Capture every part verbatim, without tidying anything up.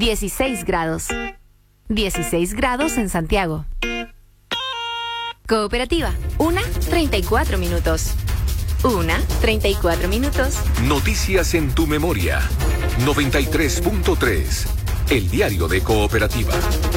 dieciséis grados. dieciséis grados en Santiago. Cooperativa, una, treinta y cuatro minutos. Una, treinta y cuatro minutos. Noticias en tu memoria. noventa y tres punto tres. El diario de Cooperativa.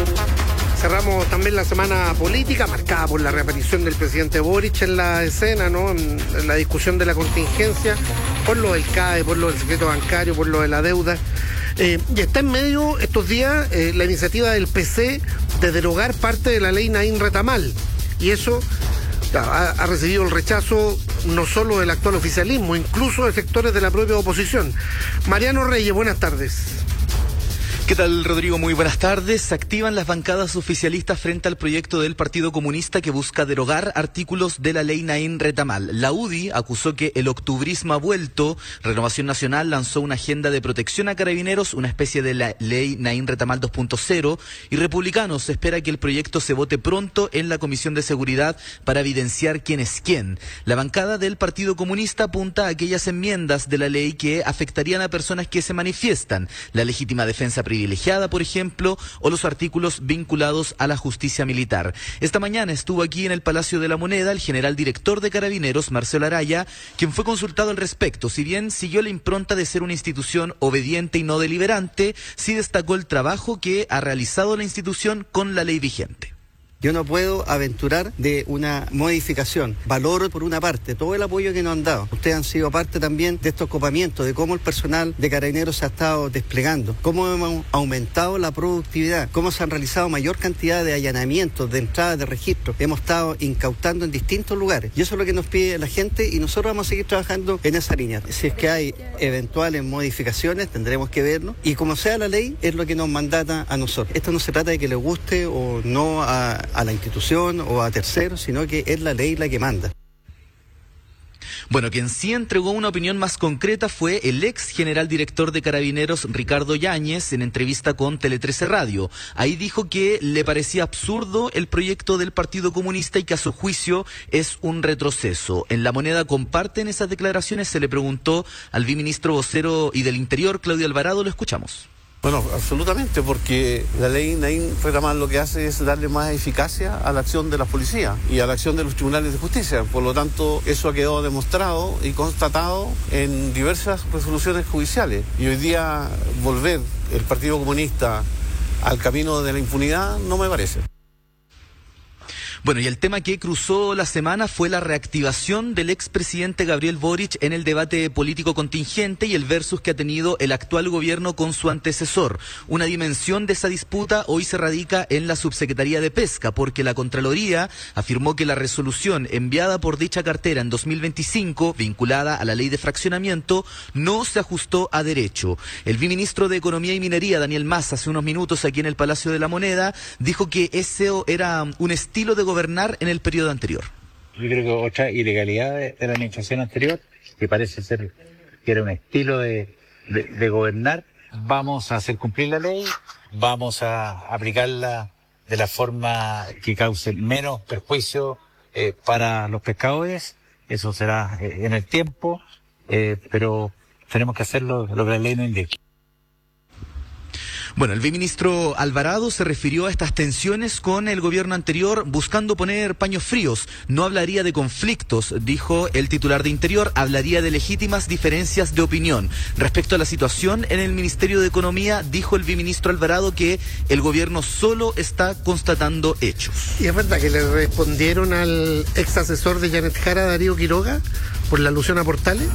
Cerramos también la semana política, marcada por la reaparición del presidente Boric en la escena, ¿no? En, en la discusión de la contingencia, por lo del C A E, por lo del secreto bancario, por lo de la deuda. Eh, y está en medio estos días eh, la iniciativa del P C de derogar parte de la ley Naín Retamal. Y eso ha, ha recibido el rechazo no solo del actual oficialismo, incluso de sectores de la propia oposición. Mariano Reyes, buenas tardes. ¿Qué tal, Rodrigo? Muy buenas tardes. Se activan las bancadas oficialistas frente al proyecto del Partido Comunista que busca derogar artículos de la ley Naín Retamal. La U D I acusó que el octubrismo ha vuelto. Renovación Nacional lanzó una agenda de protección a carabineros, una especie de la ley Naín Retamal dos punto cero. Y Republicanos espera que el proyecto se vote pronto en la Comisión de Seguridad para evidenciar quién es quién. La bancada del Partido Comunista apunta a aquellas enmiendas de la ley que afectarían a personas que se manifiestan. La legítima defensa privilegiada, por ejemplo, o los artículos vinculados a la justicia militar. Esta mañana estuvo aquí en el Palacio de la Moneda el general director de Carabineros, Marcelo Araya, quien fue consultado al respecto. Si bien siguió la impronta de ser una institución obediente y no deliberante, sí destacó el trabajo que ha realizado la institución con la ley vigente. Yo no puedo aventurar de una modificación. Valoro, por una parte, todo el apoyo que nos han dado. Ustedes han sido parte también de estos copamientos, de cómo el personal de Carabineros se ha estado desplegando, cómo hemos aumentado la productividad, cómo se han realizado mayor cantidad de allanamientos, de entradas de registro. Hemos estado incautando en distintos lugares. Y eso es lo que nos pide la gente y nosotros vamos a seguir trabajando en esa línea. Si es que hay eventuales modificaciones, tendremos que verlo. Y como sea la ley, es lo que nos mandata a nosotros. Esto no se trata de que le guste o no a... a la institución o a terceros, sino que es la ley la que manda. Bueno, quien sí entregó una opinión más concreta fue el ex general director de Carabineros, Ricardo Yáñez, en entrevista con Tele trece Radio. Ahí dijo que le parecía absurdo el proyecto del Partido Comunista y que a su juicio es un retroceso. En La Moneda comparten esas declaraciones. Se le preguntó al viceministro vocero y del Interior, Claudio Alvarado. Lo escuchamos. Bueno, absolutamente, porque la ley Naín Retamal lo que hace es darle más eficacia a la acción de la policía y a la acción de los tribunales de justicia. Por lo tanto, eso ha quedado demostrado y constatado en diversas resoluciones judiciales. Y hoy día volver el Partido Comunista al camino de la impunidad no me parece. Bueno, y el tema que cruzó la semana fue la reactivación del expresidente Gabriel Boric en el debate político contingente y el versus que ha tenido el actual gobierno con su antecesor. Una dimensión de esa disputa hoy se radica en la Subsecretaría de Pesca, porque la Contraloría afirmó que la resolución enviada por dicha cartera en dos mil veinticinco, vinculada a la ley de fraccionamiento, no se ajustó a derecho. El viceministro de Economía y Minería, Daniel Mas, hace unos minutos aquí en el Palacio de la Moneda, dijo que ese era un estilo de gobierno gobernar en el periodo anterior. Yo creo que otra ilegalidad de, de la administración anterior, que parece ser que era un estilo de, de, de gobernar. Vamos a hacer cumplir la ley, vamos a aplicarla de la forma que cause menos perjuicio eh, para los pescadores. Eso será eh, en el tiempo, eh, pero tenemos que hacerlo lo que la ley nos indica. Bueno, el viceministro Alvarado se refirió a estas tensiones con el gobierno anterior buscando poner paños fríos. No hablaría de conflictos, dijo el titular de Interior, hablaría de legítimas diferencias de opinión. Respecto a la situación en el Ministerio de Economía, dijo el viceministro Alvarado que el gobierno solo está constatando hechos. ¿Y es verdad que le respondieron al ex asesor de Janet Jara, Darío Quiroga, por la alusión a Portales?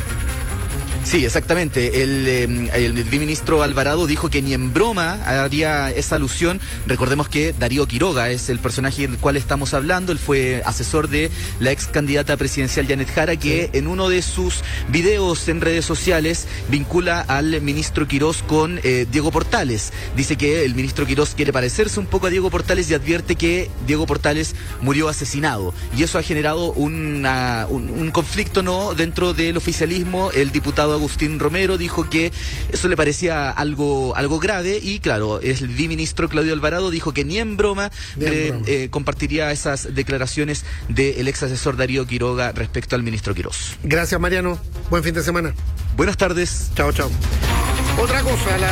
Sí, exactamente. El, eh, el viceministro Alvarado dijo que ni en broma haría esa alusión. Recordemos que Darío Quiroga es el personaje del cual estamos hablando. Él fue asesor de la ex candidata presidencial Janet Jara, que en uno de sus videos en redes sociales vincula al ministro Quirós con eh, Diego Portales. Dice que el ministro Quirós quiere parecerse un poco a Diego Portales y advierte que Diego Portales murió asesinado. Y eso ha generado una, un, un conflicto no dentro del oficialismo. El diputado Agustín Romero dijo que eso le parecía algo algo grave y claro, el viceministro Claudio Alvarado dijo que ni en broma, eh, broma. Eh, compartiría esas declaraciones del ex asesor Darío Quiroga respecto al ministro Quirós. Gracias, Mariano. Buen fin de semana. Buenas tardes. Chao, chao. Otra cosa, la